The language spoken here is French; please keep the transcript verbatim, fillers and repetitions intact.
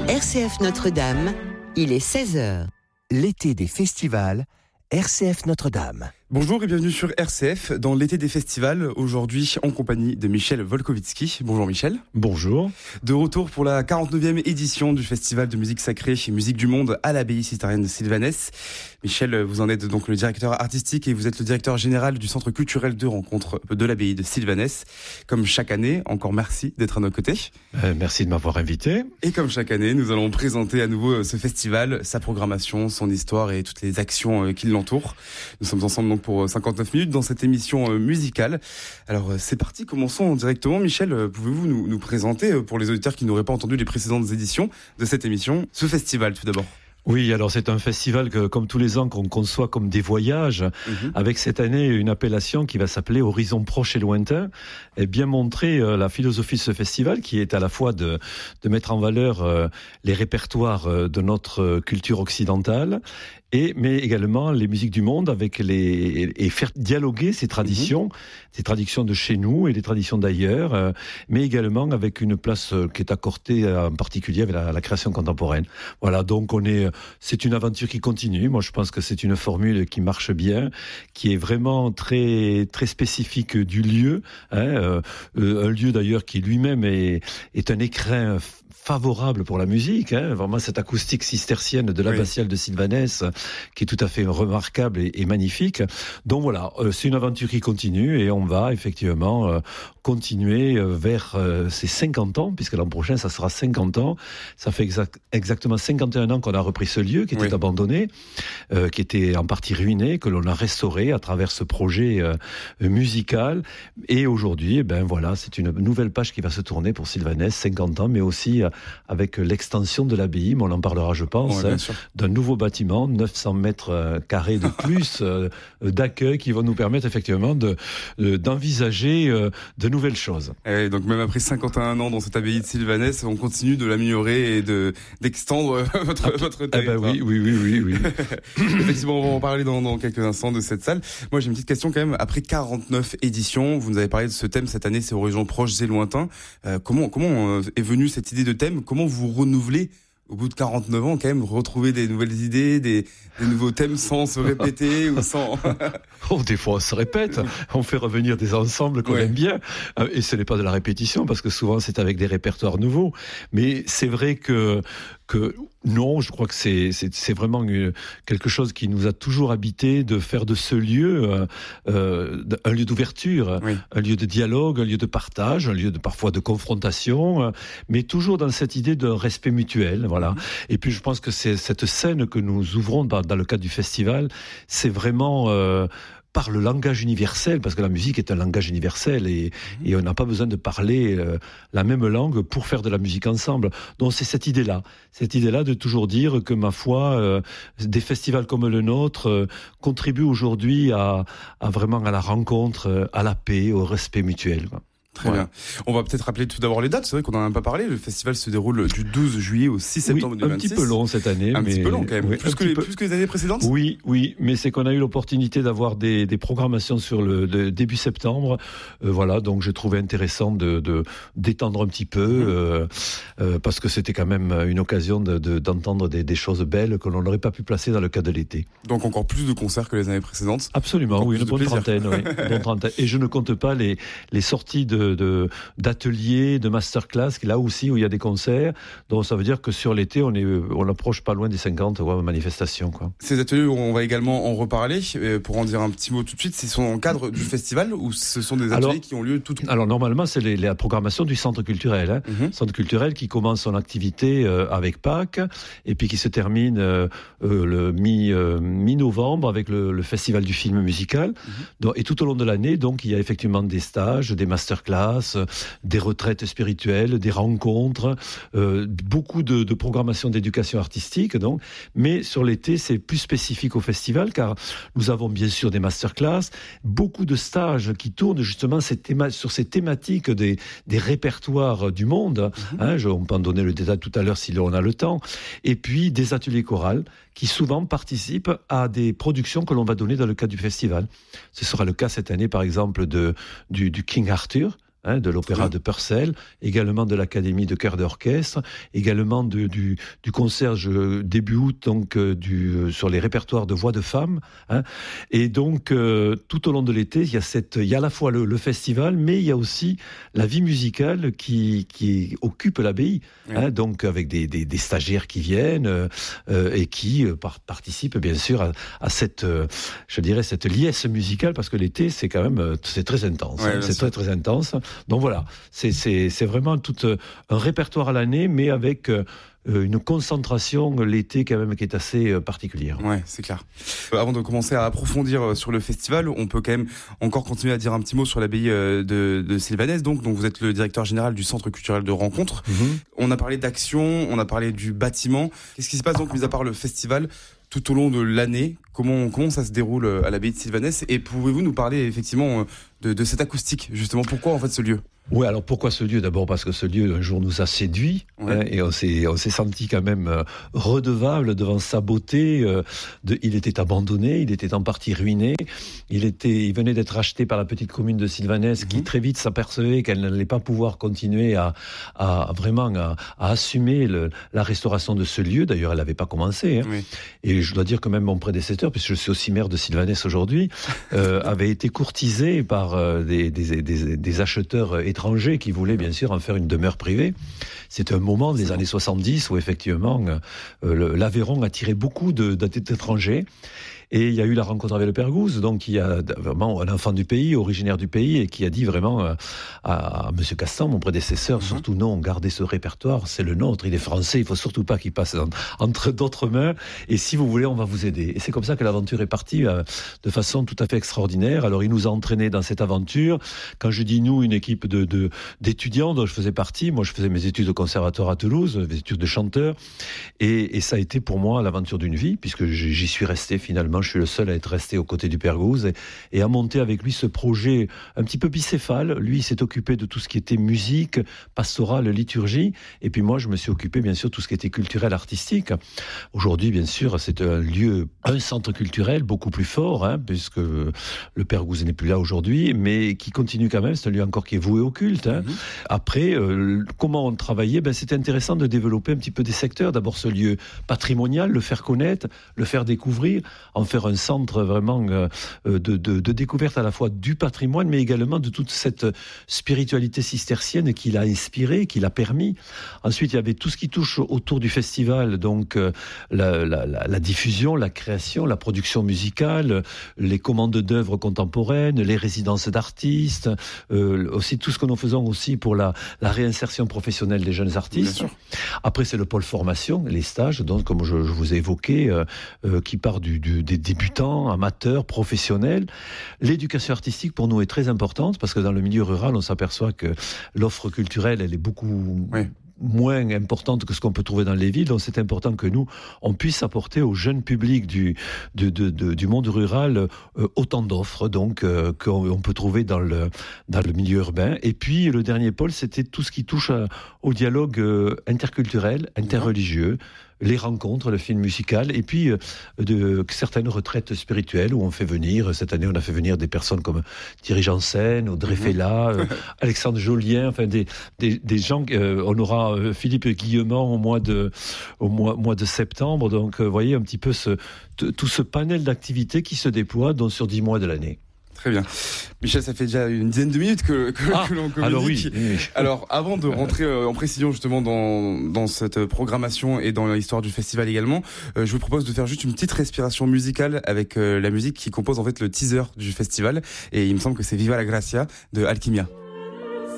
R C F Notre-Dame, il est seize heures. L'été des festivals, R C F Notre-Dame. Bonjour et bienvenue sur R C F dans l'été des festivals, aujourd'hui en compagnie de Michel Volkovitsky. Bonjour Michel. Bonjour. De retour pour la quarante-neuvième édition du festival de musique sacrée et musique du monde à l'abbaye citérienne de Sylvanès. Michel, vous en êtes donc le directeur artistique et vous êtes le directeur général du centre culturel de rencontre de l'abbaye de Sylvanès. Comme chaque année, encore merci d'être à nos côtés. Euh, merci de m'avoir invité. Et comme chaque année, nous allons présenter à nouveau ce festival, sa programmation, son histoire et toutes les actions qui l'entourent. Nous sommes ensemble donc pour cinquante-neuf minutes dans cette émission musicale. Alors c'est parti, commençons directement. Michel, pouvez-vous nous, nous présenter, pour les auditeurs qui n'auraient pas entendu les précédentes éditions de cette émission, ce festival tout d'abord? Oui, alors c'est un festival que, comme tous les ans, qu'on conçoit comme des voyages, mmh. avec cette année une appellation qui va s'appeler Horizon proche et lointain, et bien montrer euh, la philosophie de ce festival, qui est à la fois de, de mettre en valeur euh, les répertoires euh, de notre culture occidentale, et, mais également les musiques du monde, avec les, et faire dialoguer ces traditions, mmh. ces traditions de chez nous et les traditions d'ailleurs, euh, mais également avec une place euh, qui est accordée euh, en particulier avec la, la création contemporaine. Voilà, donc on est... C'est une aventure qui continue. Moi, je pense que c'est une formule qui marche bien, qui est vraiment très très spécifique du lieu. Hein, euh, un lieu d'ailleurs qui lui-même est, est un écrin favorable pour la musique, hein, vraiment cette acoustique cistercienne de l'abbatiale oui. de Sylvanès qui est tout à fait remarquable et, et magnifique. Donc voilà, euh, c'est une aventure qui continue et on va effectivement euh, continuer euh, vers euh, ces cinquante ans, puisque l'an prochain ça sera cinquante ans. Ça fait exact, exactement cinquante et un ans qu'on a repris ce lieu qui était oui. abandonné, euh, qui était en partie ruiné, que l'on a restauré à travers ce projet euh, musical. Et aujourd'hui, eh ben voilà, c'est une nouvelle page qui va se tourner pour Sylvanès, cinquante ans, mais aussi euh, avec l'extension de l'abbaye, mais on en parlera je pense, ouais, hein, d'un nouveau bâtiment, neuf cents mètres euh, carrés de plus euh, d'accueil qui vont nous permettre effectivement de, de, d'envisager euh, de nouvelles choses. Et donc même après cinquante et un ans dans cette abbaye de Sylvanès, on continue de l'améliorer et de, d'extendre votre, ah, votre territoire. Ah bah oui, oui, oui, oui. oui. Effectivement, on va en parler dans, dans quelques instants de cette salle. Moi j'ai une petite question quand même, après quarante-neuf éditions, vous nous avez parlé de ce thème cette année, c'est Horizons proches et lointains. Euh, comment, comment est venue cette idée de thème? Comment vous renouvelez au bout de quarante-neuf ans, quand même, retrouver des nouvelles idées, des, des nouveaux thèmes sans se répéter ou sans... Oh, des fois, on se répète. On fait revenir des ensembles qu'on ouais. aime bien. Et ce n'est pas de la répétition, parce que souvent, c'est avec des répertoires nouveaux. Mais c'est vrai que, que non, je crois que c'est, c'est, c'est vraiment une, quelque chose qui nous a toujours habité, de faire de ce lieu euh, euh, un lieu d'ouverture, oui. un lieu de dialogue, un lieu de partage, un lieu de, parfois de confrontation, euh, mais toujours dans cette idée d'un respect mutuel. Voilà. Mmh. Et puis, je pense que c'est cette scène que nous ouvrons dans, dans le cadre du festival, c'est vraiment... Euh, par le langage universel, parce que la musique est un langage universel et, mmh. et on n'a pas besoin de parler euh, la même langue pour faire de la musique ensemble. Donc c'est cette idée-là, cette idée-là de toujours dire que, ma foi, euh, des festivals comme le nôtre euh, contribuent aujourd'hui à, à vraiment à la rencontre, à la paix, au respect mutuel, quoi. Très ouais. bien. On va peut-être rappeler tout d'abord les dates. C'est vrai qu'on n'en a pas parlé. Le festival se déroule du douze juillet au six septembre oui, deux mille vingt-six. Un petit peu long cette année. Un mais... petit peu long quand même. Oui, plus, que les, peu... plus que les années précédentes. Oui, oui. Mais c'est qu'on a eu l'opportunité d'avoir des, des programmations sur le de, début septembre. Euh, voilà. Donc j'ai trouvé intéressant de, de d'étendre un petit peu mmh. euh, euh, parce que c'était quand même une occasion de, de, d'entendre des, des choses belles que l'on n'aurait pas pu placer dans le cadre de l'été. Donc encore plus de concerts que les années précédentes. Absolument. Encore oui, une bonne trentaine, oui, une bonne trentaine. Et je ne compte pas les les sorties de, de d'ateliers, de masterclass, là aussi où il y a des concerts. Donc ça veut dire que sur l'été, on est, on approche pas loin des cinquante ouais, manifestations, quoi. Ces ateliers, on va également en reparler. Pour en dire un petit mot tout de suite, ce sont en cadre du festival ou ce sont des ateliers alors, qui ont lieu tout le temps? Alors normalement, c'est les, la programmation du centre culturel. Hein. Mm-hmm. Centre culturel qui commence son activité euh, avec Pâques et puis qui se termine euh, euh, le mi, euh, mi-novembre avec le, le festival du film musical. Mm-hmm. Donc, et tout au long de l'année, donc, il y a effectivement des stages, des masterclass, des retraites spirituelles, des rencontres, euh, beaucoup de, de programmation d'éducation artistique, donc. Mais sur l'été, c'est plus spécifique au festival, car nous avons bien sûr des masterclass, beaucoup de stages qui tournent justement ces théma- sur ces thématiques des, des répertoires du monde. Mmh. Hein, je, on peut en donner le détail tout à l'heure si on a le temps. Et puis des ateliers chorales qui souvent participent à des productions que l'on va donner dans le cadre du festival. Ce sera le cas cette année, par exemple, de, du, du King Arthur. hein, de l'opéra de Purcell, également de l'Académie de chœur d'orchestre, également de, du, du concert début août donc, euh, du, euh, sur les répertoires de voix de femmes. Hein. Et donc, euh, tout au long de l'été, il y a, cette, il y a à la fois le, le festival, mais il y a aussi la vie musicale qui, qui occupe l'abbaye. Oui. Hein, donc, avec des, des, des stagiaires qui viennent euh, euh, et qui euh, par, participent, bien sûr, à, à cette, euh, je dirais, cette liesse musicale, parce que l'été, c'est quand même c'est très intense. Ouais, hein, c'est très, très intense. Donc voilà, c'est, c'est, c'est vraiment tout euh, un répertoire à l'année, mais avec euh, une concentration l'été quand même qui est assez euh, particulière. Ouais, c'est clair. Euh, avant de commencer à approfondir euh, sur le festival, on peut quand même encore continuer à dire un petit mot sur l'abbaye euh, de, de Sylvanès. Donc, donc, vous êtes le directeur général du Centre culturel de rencontre. Mm-hmm. On a parlé d'action, on a parlé du bâtiment. Qu'est-ce qui se passe donc, mis à part le festival, tout au long de l'année? Comment, comment ça se déroule à l'abbaye de Sylvanès? Et pouvez-vous nous parler effectivement de, de cette acoustique, justement? Pourquoi en fait ce lieu? Oui, alors pourquoi ce lieu? D'abord parce que ce lieu un jour nous a séduit, ouais. hein, et on s'est, on s'est senti quand même euh, redevable devant sa beauté. Euh, de, il était abandonné, il était en partie ruiné. Il était, il venait d'être acheté par la petite commune de Sylvanès, mm-hmm. qui très vite s'apercevait qu'elle n'allait pas pouvoir continuer à, à vraiment à, à assumer le, la restauration de ce lieu. D'ailleurs, elle n'avait pas commencé. Hein. Oui. Et je dois dire que même mon prédécesseur, puisque je suis aussi maire de Sylvanès aujourd'hui, euh, avait été courtisé par euh, des, des, des, des acheteurs étrangers qui voulaient bien sûr en faire une demeure privée. C'est un moment des années soixante-dix où effectivement euh, le, l'Aveyron attirait beaucoup de, d'étrangers. Et il y a eu la rencontre avec le Père Gouze, donc il y a vraiment un enfant du pays, originaire du pays, et qui a dit vraiment à, à M. Castan, mon prédécesseur, mm-hmm. surtout non, gardez ce répertoire, c'est le nôtre, il est français, il faut surtout pas qu'il passe en, entre d'autres mains, et si vous voulez, on va vous aider. Et c'est comme ça que l'aventure est partie euh, de façon tout à fait extraordinaire. Alors il nous a entraînés dans cette aventure. Quand je dis nous, une équipe de, de, d'étudiants dont je faisais partie, moi je faisais mes études au conservatoire à Toulouse, mes études de chanteur, et, et ça a été pour moi l'aventure d'une vie, puisque j'y suis resté finalement. Je suis le seul à être resté aux côtés du Père Gouze et, et à monter avec lui ce projet un petit peu bicéphale. Lui, il s'est occupé de tout ce qui était musique, pastorale, liturgie. Et puis moi, je me suis occupé, bien sûr, de tout ce qui était culturel, artistique. Aujourd'hui, bien sûr, c'est un lieu, un centre culturel beaucoup plus fort, hein, puisque le Père Gouze n'est plus là aujourd'hui, mais qui continue quand même. C'est un lieu encore qui est voué au culte. Hein. Mmh. Après, euh, comment on travaillait? Ben, c'était intéressant de développer un petit peu des secteurs. D'abord, ce lieu patrimonial, le faire connaître, le faire découvrir, en faire un centre vraiment euh, de, de, de découverte à la fois du patrimoine, mais également de toute cette spiritualité cistercienne qui l'a inspiré, qui l'a permis. Ensuite, il y avait tout ce qui touche autour du festival, donc euh, la, la, la, la diffusion, la création, la production musicale, les commandes d'œuvres contemporaines, les résidences d'artistes, euh, aussi tout ce que nous faisons aussi pour la, la réinsertion professionnelle des jeunes artistes. Après, c'est le pôle formation, les stages, donc comme je, je vous ai évoqué, euh, euh, qui part du, du, des débutants, amateurs, professionnels. L'éducation artistique, pour nous, est très importante, parce que dans le milieu rural, on s'aperçoit que l'offre culturelle, elle est beaucoup... Oui. moins importante que ce qu'on peut trouver dans les villes, donc c'est important que nous, on puisse apporter au jeune public du, de, de, de, du monde rural euh, autant d'offres donc, euh, qu'on on peut trouver dans le, dans le milieu urbain. Et puis le dernier pôle, c'était tout ce qui touche à, au dialogue euh, interculturel, interreligieux, les rencontres, le film musical, et puis euh, de certaines retraites spirituelles où on fait venir, cette année on a fait venir des personnes comme Thierry Janssen, Audrey Fella, euh, Alexandre Jolien, enfin des, des, des gens, euh, on aura euh, Philippe Guillemont au mois de, au mois, mois de septembre, donc vous euh, voyez un petit peu ce, t- tout ce panel d'activités qui se déploie donc, sur dix mois de l'année. Très bien. Michel, ça fait déjà une dizaine de minutes que, que, ah, que l'on communique. Alors, oui, oui. alors avant de rentrer en précision justement dans, dans cette programmation et dans l'histoire du festival également, euh, je vous propose de faire juste une petite respiration musicale avec euh, la musique qui compose en fait le teaser du festival. Et il me semble que c'est Viva la Gracia de Alchimia.